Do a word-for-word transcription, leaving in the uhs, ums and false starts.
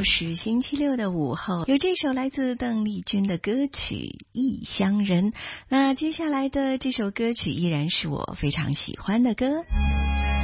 是星期六的午后，有这首来自邓丽君的歌曲《异乡人》。那接下来的这首歌曲依然是我非常喜欢的歌。